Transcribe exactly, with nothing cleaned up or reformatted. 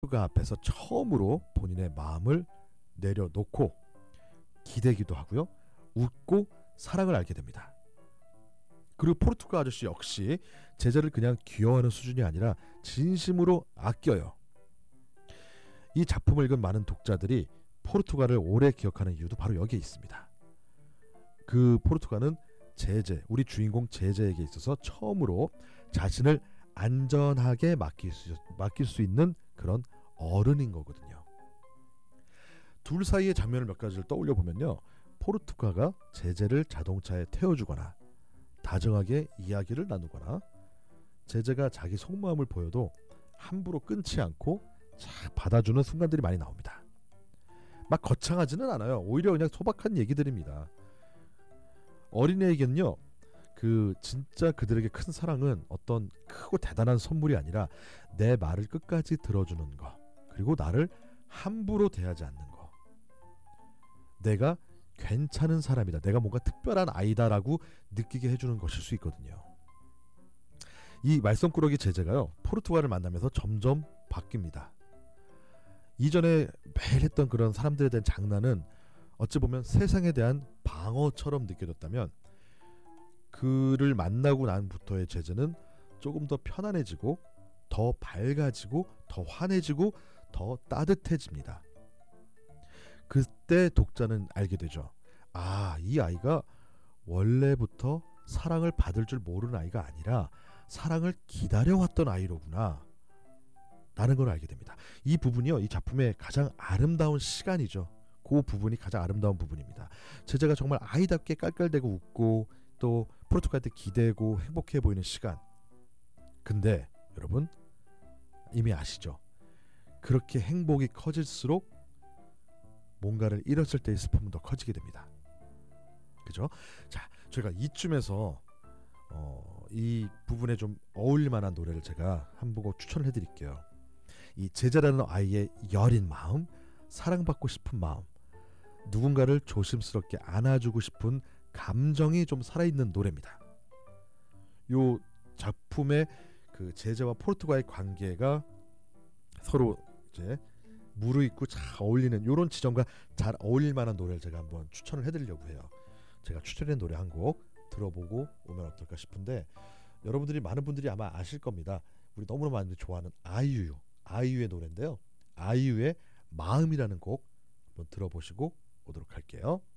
포르투갈 앞에서 처음으로 본인의 마음을 내려놓고 기대기도 하고요. 웃고 사랑을 알게 됩니다. 그리고 포르투갈 아저씨 역시 제자를 그냥 귀여워하는 수준이 아니라 진심으로 아껴요. 이 작품을 읽은 많은 독자들이 포르투갈을 오래 기억하는 이유도 바로 여기에 있습니다. 그 포르투갈은 제제, 우리 주인공 제제에게 있어서 처음으로 자신을 안전하게 맡길 수, 맡길 수 있는 그런 어른인 거거든요. 둘 사이의 장면을 몇 가지를 떠올려 보면요. 포르투갈가 제제를 자동차에 태워주거나 다정하게 이야기를 나누거나 제제가 자기 속마음을 보여도 함부로 끊지 않고 잘 받아주는 순간들이 많이 나옵니다. 막 거창하지는 않아요. 오히려 그냥 소박한 얘기들입니다. 어린애에게는요, 그 진짜 그들에게 큰 사랑은 어떤 크고 대단한 선물이 아니라 내 말을 끝까지 들어주는 거, 그리고 나를 함부로 대하지 않는 거. 내가 괜찮은 사람이다, 내가 뭔가 특별한 아이다라고 느끼게 해주는 것일 수 있거든요. 이 말썽꾸러기 제제가요, 포르투갈을 만나면서 점점 바뀝니다. 이전에 매일 했던 그런 사람들에 대한 장난은 어찌 보면 세상에 대한 방어처럼 느껴졌다면, 그를 만나고 난부터의 제재는 조금 더 편안해지고 더 밝아지고 더 환해지고 더 따뜻해집니다. 그때 독자는 알게 되죠. 아, 이 아이가 원래부터 사랑을 받을 줄 모르는 아이가 아니라 사랑을 기다려왔던 아이로구나 라는 걸 알게 됩니다. 이 부분이요, 이 작품의 가장 아름다운 시간이죠. 그 부분이 가장 아름다운 부분입니다. 제자가 정말 아이답게 깔깔대고 웃고 또 포르투갈한테 기대고 행복해 보이는 시간. 근데 여러분 이미 아시죠? 그렇게 행복이 커질수록 뭔가를 잃었을 때의 슬픔은 더 커지게 됩니다. 그죠? 자, 저희가 이쯤에서 어, 이 부분에 좀 어울릴 만한 노래를 제가 한 곡 추천을 해드릴게요. 이 제자라는 아이의 여린 마음, 사랑받고 싶은 마음, 누군가를 조심스럽게 안아주고 싶은 감정이 좀 살아있는 노래입니다. 요 작품의 그 제자와 포르투갈의 관계가 서로 이제 무르익고 잘 어울리는 이런 지점과 잘 어울릴 만한 노래를 제가 한번 추천을 해드리려고 해요. 제가 추천한 노래 한 곡 들어보고 오면 어떨까 싶은데, 여러분들이 많은 분들이 아마 아실 겁니다. 우리 너무나 많은 분들이 좋아하는 아이유, 아이유의 노래인데요. 아이유의 마음이라는 곡 한번 들어보시고 오도록 할게요.